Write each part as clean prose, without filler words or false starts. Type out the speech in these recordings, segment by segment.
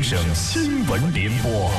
省新闻联播。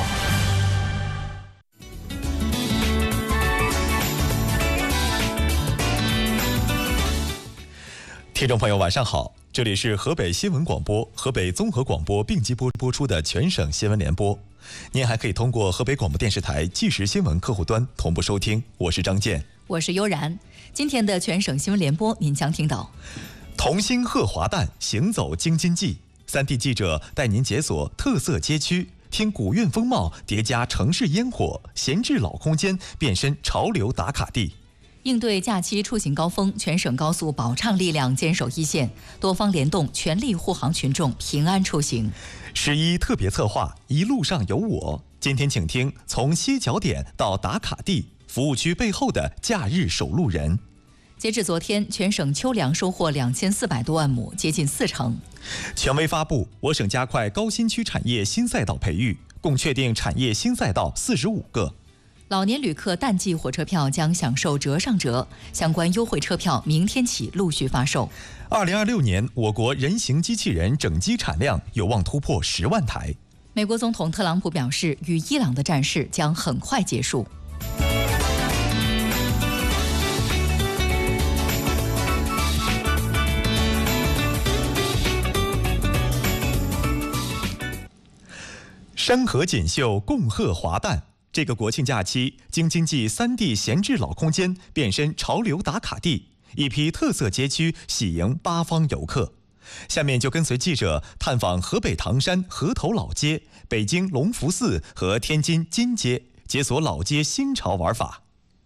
听众朋友，晚上好，这里是河北新闻广播、河北综合广播并机播出的全省新闻联播。您还可以通过河北广播电视台即时新闻客户端同步收听。我是张健， 我是悠然。今天的全省新闻联播，您将听到： 童星贺华诞行走京津冀，3D 记者带您解锁特色街区，听古韵风貌叠加城市烟火，闲置老空间变身潮流打卡地。 应对假期出行高峰，全省高速保畅力量坚守一线，多方联动，全力护航群众平安出行。 11特别策划，一路上有我。今天请听从歇脚点到打卡地，服务区背后的假日守路人。 截至昨天，全省秋粮收获2400多万亩，接近40%。 权威发布，我省加快高新区产业新赛道培育，共确定产业新赛道45个。 老年旅客淡季火车票将享受折上折，相关优惠车票明天起陆续发售。 2026年，我国人形机器人整机产量有望突破10万台。 美国总统特朗普表示，与伊朗的战事将很快结束。山河锦绣，共贺华诞。这个国庆假期，京津冀3D 闲置老空间变身潮流打卡地，一批特色街区喜迎八方游客。下面就跟随记者探访河北唐山河头老街、北京隆福寺和天津金街，解锁老街新潮玩法。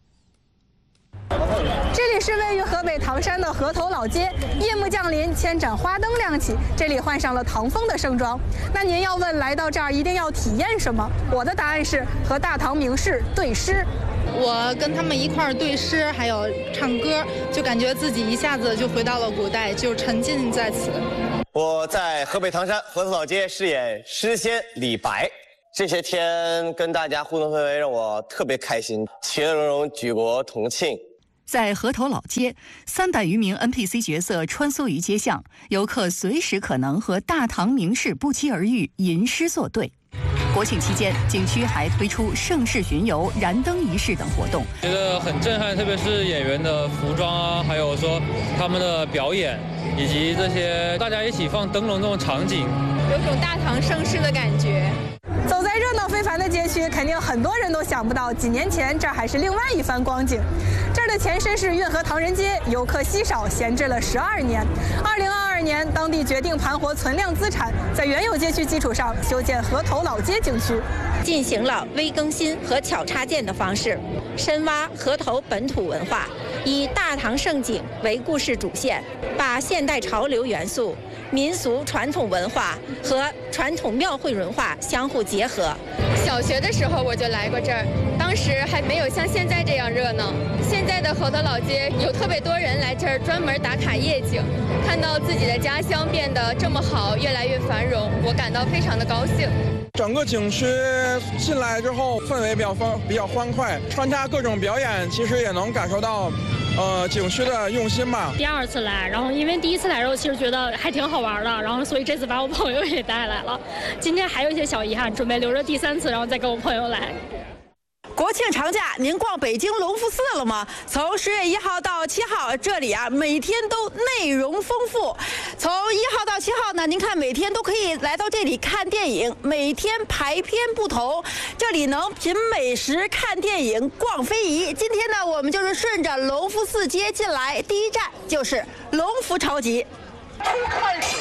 这里是位于河北唐山的河头老街，夜幕降临，千盏花灯亮起，这里换上了唐风的盛装。那您要问来到这儿一定要体验什么？我的答案是和大唐名士对诗。 我跟他们一块儿对诗，还有唱歌，就感觉自己一下子就回到了古代，就沉浸在此。 我在河北唐山河头老街饰演诗仙李白。这些天跟大家互动氛围让我特别开心，其乐融融，举国同庆。 在河头老街，300余名 NPC 角色穿梭于街巷，游客随时可能和大唐名士不期而遇，吟诗作对。国庆期间，景区还推出盛世巡游、燃灯仪式等活动， 觉得很震撼，特别是演员的服装啊，还有说他们的表演，以及这些大家一起放灯笼这种场景， 有种大唐盛世的感觉。 走在热闹非凡的街区，肯定很多人都想不到，几年前这儿还是另外一番光景。这儿的前身是运河唐人街，游客稀少，闲置了12年。2022年，当地决定盘活存量资产，在原有街区基础上修建河头老街景区， 进行了微更新和巧插件的方式，深挖河头本土文化，以大唐盛景为故事主线，把现代潮流元素、民俗传统文化和传统庙会文化相互结合。 小学的时候我就来过这儿，当时还没有像现在这样热闹。现在的河头老街有特别多人来这儿专门打卡夜景，看到自己的家乡变得这么好，越来越繁荣，我感到非常的高兴。 整个景区进来之后氛围比较欢快，穿插各种表演，其实也能感受到景区的用心吧。 第2次来，然后因为第1次来的时候其实觉得还挺好玩的，然后所以这次把我朋友也带来了。今天还有一些小遗憾，准备留着第3次，然后再跟我朋友来。 国庆长假，您逛北京隆福寺了吗？从10月1号到7号，这里每天都内容丰富。从1号到7号呢，您看每天都可以来到这里看电影，每天排片不同，这里能品美食、看电影、逛非遗。今天呢，我们就是顺着隆福寺街进来，第一站就是隆福超级。 开始。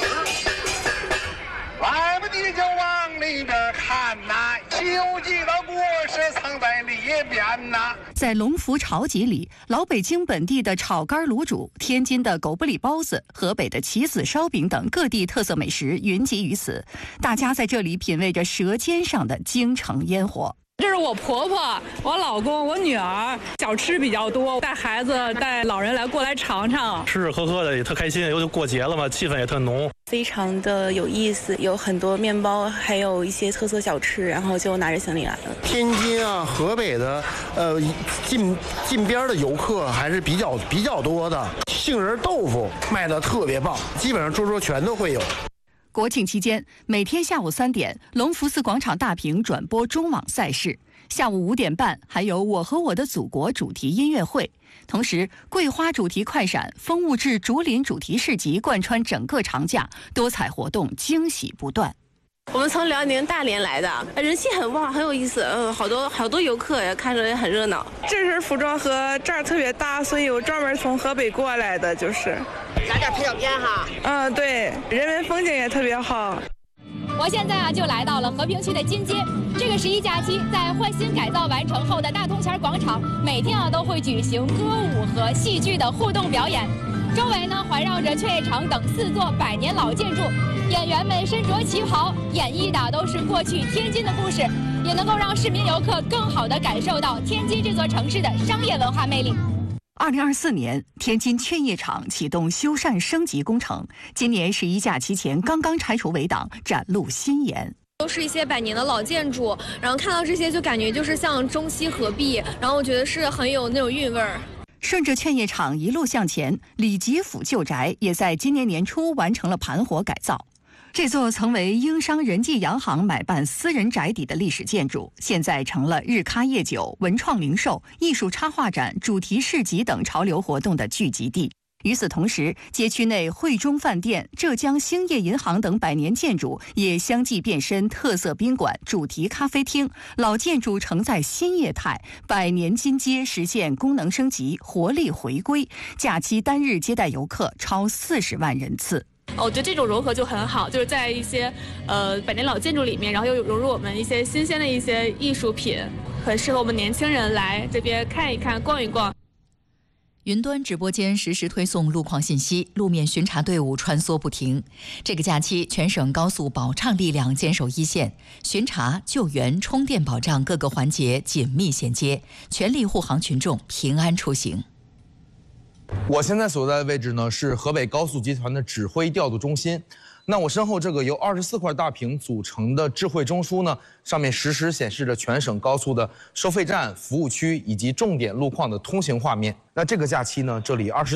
来不及就往里边看呐，《西游记》的故事藏在里边呐。 在隆福潮集里，老北京本地的炒肝卤煮、天津的狗不理包子、河北的棋子烧饼等各地特色美食云集于此，大家在这里品味着舌尖上的京城烟火。 这是我婆婆、我老公、我女儿，小吃比较多，带孩子、带老人过来尝尝， 吃吃喝喝的也特开心，尤其过节了嘛，气氛也特浓， 非常的有意思，有很多面包，还有一些特色小吃，然后就拿着行李来了。 天津啊、河北的近边的游客还是比较多的，杏仁豆腐卖的特别棒，基本上桌全都会有。 国庆期间，每天下午3点，隆福寺广场大屏转播中网赛事；下午5点半，还有“我和我的祖国”主题音乐会。同时，桂花主题快闪、风物志竹林主题市集贯穿整个长假，多彩活动惊喜不断。 我们从辽宁大连来的，人气很旺，很有意思。好多游客也看着也很热闹。 这身服装和这儿特别搭，所以我专门从河北过来的，就是。 来这儿拍照片哈。 对，人文风景也特别好。 我现在就来到了和平区的金街。这个11假期，在换新改造完成后的大通前广场，每天都会举行歌舞和戏剧的互动表演。周围呢环绕着劝业场等4座100年老建筑，演员们身着旗袍，演绎的都是过去天津的故事，也能够让市民游客更好地感受到天津这座城市的商业文化魅力。 2024年，天津劝业场启动修缮升级工程，今年11假期前刚刚拆除围挡，展露新颜。 都是一些100年的老建筑，然后看到这些就感觉就是像中西合璧，然后我觉得是很有那种韵味儿。 顺着劝业场一路向前，李吉甫旧宅也在今年年初完成了盘活改造。这座曾为英商仁济洋行买办私人宅邸的历史建筑，现在成了日咖夜酒、文创零售、艺术插画展、主题市集等潮流活动的聚集地。与此同时，街区内汇中饭店、浙江兴业银行等100年建筑也相继变身特色宾馆、主题咖啡厅，老建筑承载新业态，100年金街实现功能升级、活力回归，假期单日接待游客超40万人次。 我觉得这种融合就很好，就是在一些100年老建筑里面，然后又融入我们一些新鲜的一些艺术品，很适合我们年轻人来这边看一看、逛一逛。 云端直播间实时推送路况信息，路面巡查队伍穿梭不停。这个假期，全省高速保畅力量坚守一线，巡查、救援、充电保障各个环节紧密衔接，全力护航群众平安出行。 我现在所在的位置呢，是河北高速集团的指挥调度中心。那我身后这个由24块大屏组成的智慧中枢呢，上面实时显示着全省高速的收费站、服务区以及重点路况的通行画面。那这个假期呢，这里